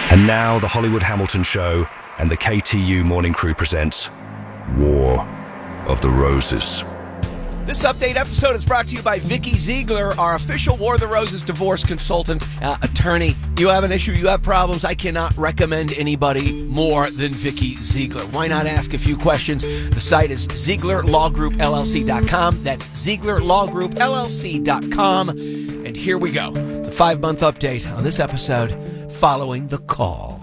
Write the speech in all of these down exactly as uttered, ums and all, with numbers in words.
And now the Hollywood Hamilton Show and the K T U Morning Crew presents War of the Roses. This update episode is brought to you by Vicky Ziegler, our official War of the Roses divorce consultant, uh, attorney. You have an issue, you have problems, I cannot recommend anybody more than Vicky Ziegler. Why not ask a few questions? The site is Ziegler Law Group L L C dot com. That's Ziegler Law Group L L C dot com. And here we go. The five-month update on this episode following the call.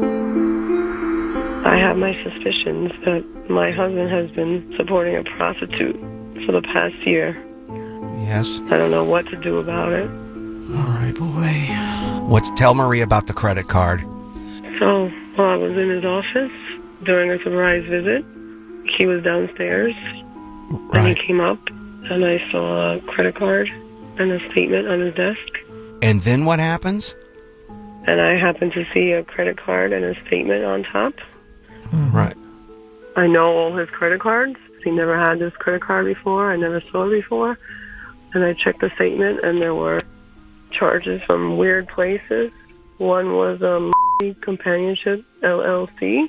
I have my suspicions that my husband has been supporting a prostitute for the past year. Yes. I don't know what to do about it. All right, boy. What? Tell Marie about the credit card. So, while I was in his office during a surprise visit, he was downstairs, Right. and he came up, and I saw a credit card and a statement on his desk. And then what happens? And I happened to see a credit card and a statement on top. Right. I know all his credit cards. He never had this credit card before. I never saw it before. And I checked the statement, and there were charges from weird places. One was um, Companionship L L C.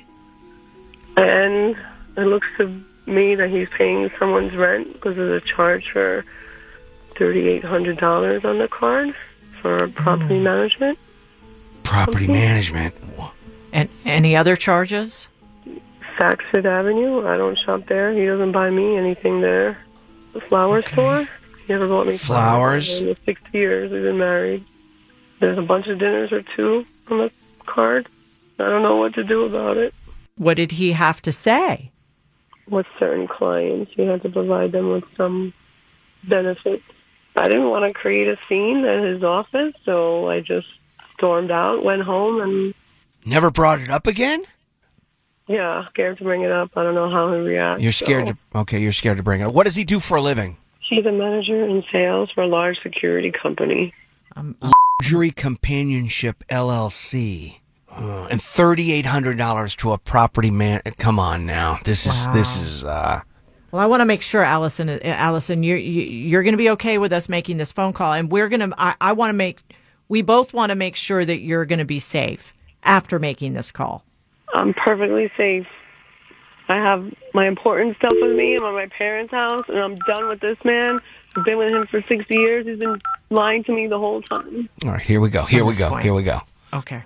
And it looks to me that he's paying someone's rent because there's a charge for three thousand eight hundred dollars on the card for property management. Property Okay. management. And any other charges? Saks Fifth Avenue. I don't shop there. He doesn't buy me anything there. The flower Okay. store. He never bought me Flowers? flowers. In the six years we've been married. There's a bunch of dinners or two on the card. I don't know what to do about it. What did he have to say? With certain clients, he had to provide them with some benefits. I didn't want to create a scene at his office, so I just stormed out, went home, and Never brought it up again? yeah, scared to bring it up. I don't know how he reacts. You're scared so. to... Okay, you're scared to bring it up. What does he do for a living? He's a manager in sales for a large security company. Um, Luxury Companionship L L C. Uh, and three thousand eight hundred dollars to a property man... Come on now. This is... Wow. This is... uh well, I want to make sure, Allison, uh, Allison, you're you, you're going to be okay with us making this phone call, and we're going to. I, I want to make. We both want to make sure that you're going to be safe after making this call. I'm perfectly safe. I have my important stuff with me. I'm at my parents' house, and I'm done with this man. I've been with him for sixty years. He's been lying to me the whole time. All right, here we go. Here From we this go. point. Here we go. Okay.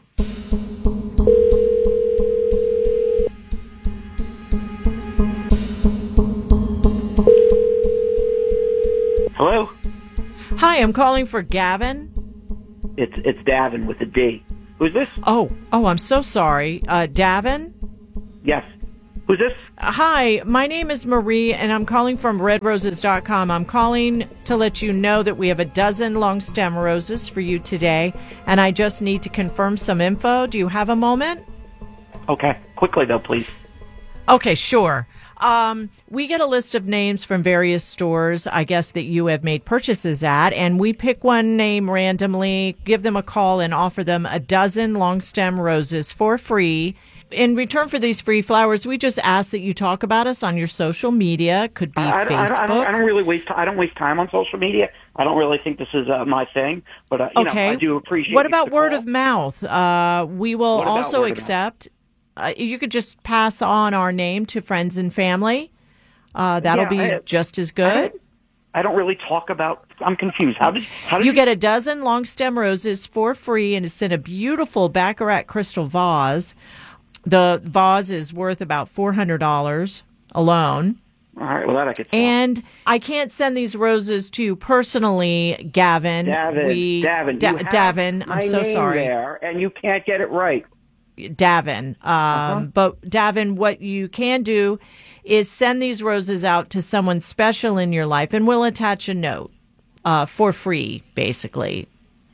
Hello? Hi, I'm calling for Gavin. It's it's Davin with a D. Who's this? Oh, oh, I'm so sorry, uh, Davin. Yes. Who's this? Hi, my name is Marie, and I'm calling from red roses dot com. I'm calling to let you know that we have a dozen long stem roses for you today, and I just need to confirm some info. Do you have a moment? Okay. Quickly, though, please. Okay, sure. Um, we get a list of names from various stores, I guess, that you have made purchases at, and we pick one name randomly, give them a call, and offer them a dozen long stem roses for free. In return for these free flowers, we just ask that you talk about us on your social media. Could be I, I, Facebook. I, don't, I, don't, I don't really waste. I don't waste time on social media. I don't really think this is uh, my thing. But uh, you Okay. know, I do appreciate. What the about word call. of mouth? Uh, we will What about also word of accept. Uh, you could just pass on our name to friends and family. Uh, that'll Yeah, be I- just as I good. don't, I don't really talk about. I'm confused. How did how did You get a dozen long stem roses for free, and it's in a beautiful Baccarat crystal vase. The vase is worth about four hundred dollars alone. All right. Well, that I could. Tell. And I can't send these roses to you personally, Gavin. Davin, we, Davin, Da- you have Davin, my I'm so name sorry. there, and you can't get it right. Davin. Um, Uh-huh. But Davin, what you can do is send these roses out to someone special in your life, and we'll attach a note uh, for free, basically.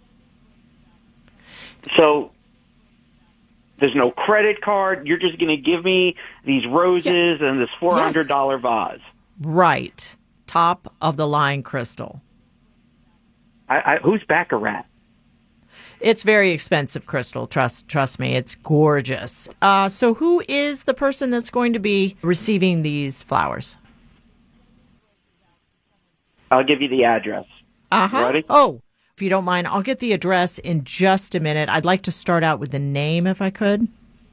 So there's no credit card. You're just going to give me these roses and this four hundred dollar vase. Right. Top of the line crystal. I, I, who's Baccarat? It's very expensive crystal. Trust trust me. It's gorgeous. Uh, so who is the person that's going to be receiving these flowers? I'll give you the address. Uh-huh. Ready? Oh, If you don't mind, I'll get the address in just a minute. I'd like to start out with the name, if I could.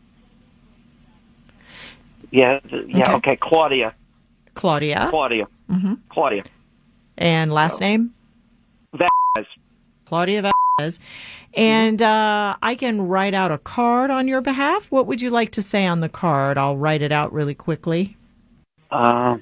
Yeah, yeah, okay, okay. Claudia. Claudia. Claudia. Mm-hmm. Claudia. And last name? Vaz. Claudia Vaz. And uh, I can write out a card on your behalf. What would you like to say on the card? I'll write it out really quickly. Uh,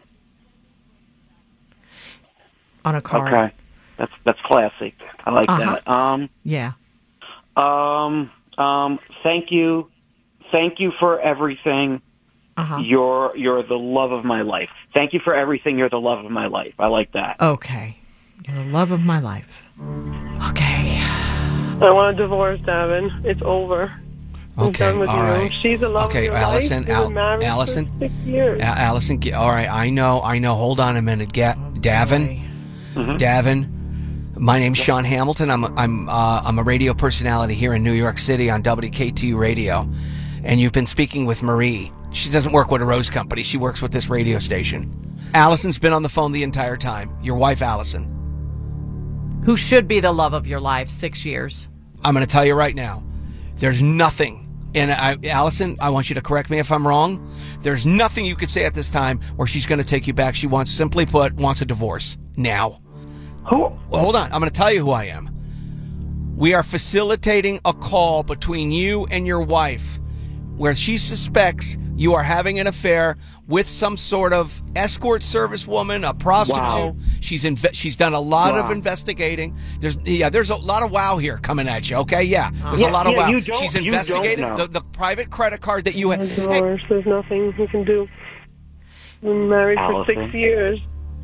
on a card. Okay. That's that's classy. I like uh-huh. that. Um, yeah. Um, um, thank you. Thank you for everything. Uh-huh. You're you're the love of my life. Thank you for everything. You're the love of my life. I like that. Okay. You're the love of my life. Okay. I want a divorce, Davin. It's over. I'm Okay, done with all you. right. She's the love Okay, of your Allison, life. We've Al- been married Allison, for six years. A- Allison, ge- all right, I know, I know. Hold on a minute. Ga- Davin, Mhm. Davin. My name's Sean Hamilton. I'm I'm uh, I'm a radio personality here in New York City on W K T U Radio, and you've been speaking with Marie. She doesn't work with a rose company. She works with this radio station. Allison's been on the phone the entire time. Your wife, Allison. Who should be the love of your life? Six years. I'm going to tell you right now. There's nothing. And I, Allison, I want you to correct me if I'm wrong. There's nothing you could say at this time where she's going to take you back. She wants, simply put, wants a divorce now. Who? Well, hold on. I'm going to tell you who I am. We are facilitating a call between you and your wife where she suspects you are having an affair with some sort of escort service woman, a prostitute. Wow. She's inve- she's done a lot Wow. of investigating. There's yeah, there's a lot of wow here coming at you. Okay, yeah, there's Yeah, a lot of yeah, wow. you don't- She's you don't investigated know. the, the private credit card that you A had. Hey, divorce. There's nothing he can do. Been married for Allison. six years.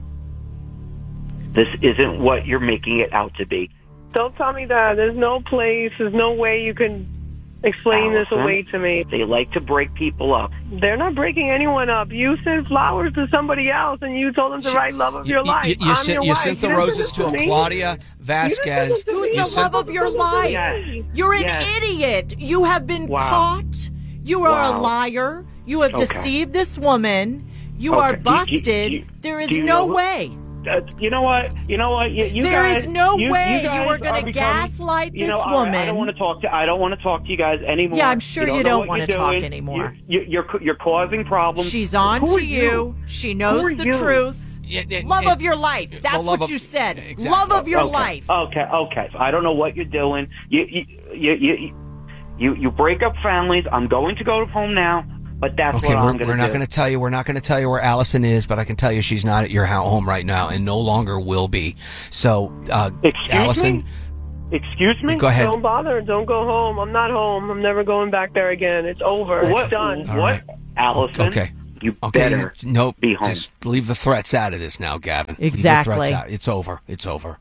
This isn't what you're making it out to be. Don't tell me that. There's no place. There's no way you can explain this Allison, away to me. They like to break people up. They're not breaking anyone up. You sent flowers to somebody else, and you told them to write love of your you, life. you, you I'm sent your you wife. sent the You didn't roses send to it a me. Claudia You Vasquez. didn't send it to Who's me. the You sent- love of your life? Yes. You're an Yes. idiot. You have been Wow. caught. You are a Wow. liar. You have Okay. deceived this woman. You Okay. are You- you- busted. you- there is do you no know who- way. Uh, you know what? You know what? You, you There guys, is no you, way you, guys you are gonna becoming- gaslight you know, this all right, I woman. don't want to talk to. I don't want to talk to you guys anymore. Yeah, I'm sure you you don't, know don't what wanna you're talk doing. anymore. You, you, you're you're causing problems. She's on Who to are you. She knows Who are the you? truth. Yeah, yeah, Love yeah. of your life. The That's love what of- you said. Exactly. Love of your okay. life. Okay, okay. I don't know what you're doing. You you you you you, you break up families. I'm going to go home now. But that's Okay, what I'm we're, going to we're do. not going to tell you. We're not going to tell you where Allison is, but I can tell you she's not at your ho- home right now, and no longer will be. So, uh, Excuse Allison, me? Excuse me? go ahead. Don't bother. Don't go home. I'm not home. I'm never going back there again. It's over. What? It's done. All What? right. Allison? Okay. You Okay, better nope. be home. Just leave the threats out of this now, Gavin. Leave the Exactly. threats out. It's over. It's over.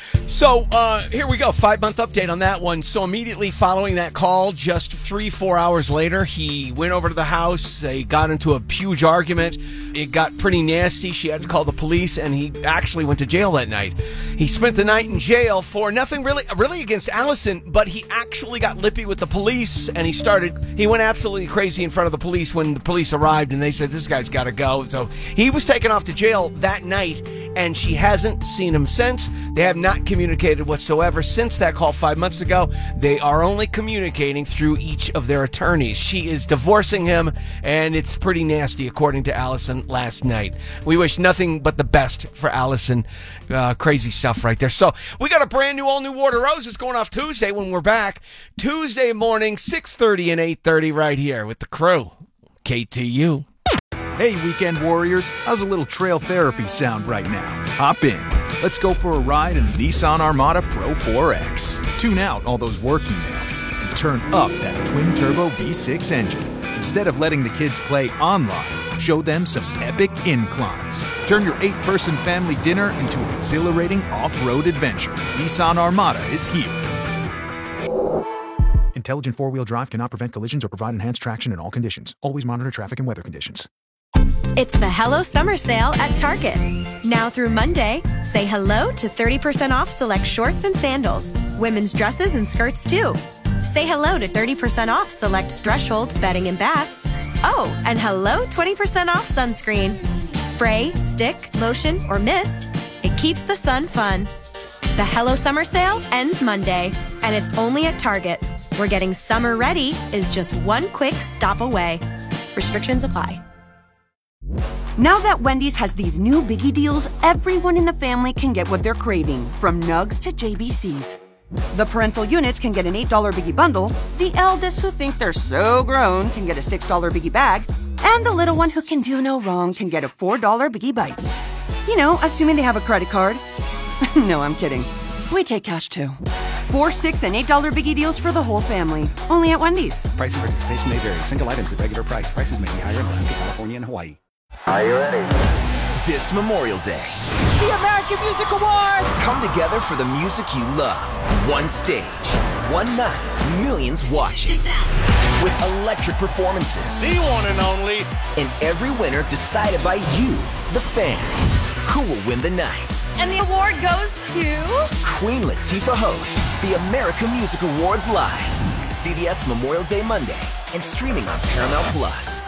So uh, here we go. Five month update on that one. So immediately following that call, just three, four hours later, he went over to the house. They got into a huge argument. It got pretty nasty. She had to call the police, and he actually went to jail that night. He spent the night in jail for nothing really, really against Allison, but he actually got lippy with the police, and he started. He went absolutely crazy in front of the police when the police arrived, and they said, "This guy's got to go." So he was taken off to jail that night, and she hasn't seen him since. They have not communicated whatsoever since that call five months ago. They are only communicating through each of their attorneys. She is divorcing him, and it's pretty nasty, according to Allison last night. We wish nothing but the best for Allison. Uh, crazy stuff right there. So we got a brand new, all new War of the Roses going off Tuesday when we're back. Tuesday morning, six thirty and eight thirty right here with the crew. K T U. Hey, weekend warriors, how's a little trail therapy sound right now? Hop in. Let's go for a ride in the Nissan Armada Pro four X. Tune out all those work emails and turn up that twin-turbo V six engine. Instead of letting the kids play online, show them some epic inclines. Turn your eight-person family dinner into an exhilarating off-road adventure. Nissan Armada is here. Intelligent four-wheel drive cannot prevent collisions or provide enhanced traction in all conditions. Always monitor traffic and weather conditions. It's the Hello Summer Sale at Target. Now through Monday, say hello to thirty percent off select shorts and sandals, women's dresses and skirts too. Say hello to thirty percent off select Threshold bedding and bath. Oh, and hello twenty percent off sunscreen. Spray, stick, lotion, or mist, it keeps the sun fun. The Hello Summer Sale ends Monday, and it's only at Target, where getting summer ready is just one quick stop away. Restrictions apply. Now that Wendy's has these new biggie deals, everyone in the family can get what they're craving, from nugs to J B Cs. The parental units can get an eight dollar biggie bundle, the eldest who think they're so grown can get a six dollar biggie bag, and the little one who can do no wrong can get a four dollar biggie bites. You know, assuming they have a credit card. No, I'm kidding. We take cash too. Four, six, and eight dollar biggie deals for the whole family. Only at Wendy's. Price and participation may vary. Single items at regular price. Prices may be higher in Alaska, California, and Hawaii. Are you ready? This Memorial Day, the American Music Awards come together for the music you love. One stage, one night, millions watching. With electric performances. The one and only. And every winner decided by you, the fans. Who will win the night? And the award goes to... Queen Latifah hosts the American Music Awards live. C B S Memorial Day Monday and streaming on Paramount Plus.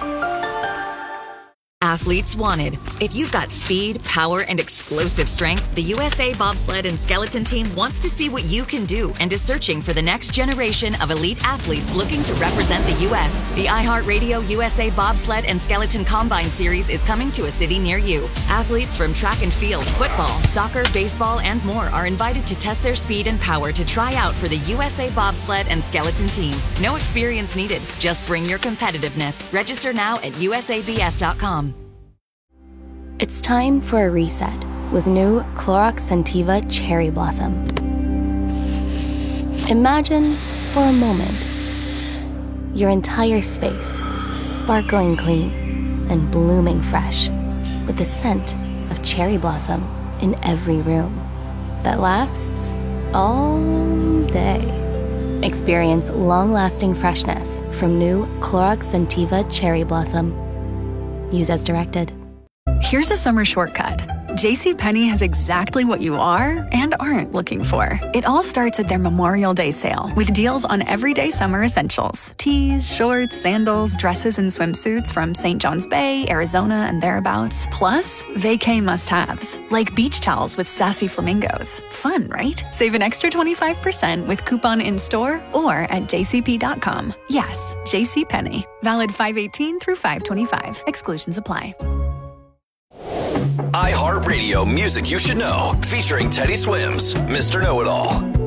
Athletes wanted. If you've got speed, power, and explosive strength, the U S A Bobsled and Skeleton Team wants to see what you can do and is searching for the next generation of elite athletes looking to represent the U S The iHeartRadio U S A Bobsled and Skeleton Combine Series is coming to a city near you. Athletes from track and field, football, soccer, baseball, and more are invited to test their speed and power to try out for the U S A Bobsled and Skeleton Team. No experience needed. Just bring your competitiveness. Register now at U S A B S dot com. It's time for a reset with new Clorox Scentiva Cherry Blossom. Imagine, for a moment, your entire space sparkling clean and blooming fresh with the scent of cherry blossom in every room that lasts all day. Experience long-lasting freshness from new Clorox Scentiva Cherry Blossom. Use as directed. Here's a summer shortcut. JCPenney has exactly what you are and aren't looking for. It all starts at their Memorial Day sale with deals on everyday summer essentials. Tees, shorts, sandals, dresses, and swimsuits from Saint John's Bay, Arizona, and thereabouts. Plus, vacay must-haves, like beach towels with sassy flamingos. Fun, right? Save an extra twenty-five percent with coupon in-store or at j c p dot com. Yes, JCPenney. Valid five eighteen through five twenty-five. Exclusions apply. iHeartRadio Music You Should Know, featuring Teddy Swims, Mister Know-It-All.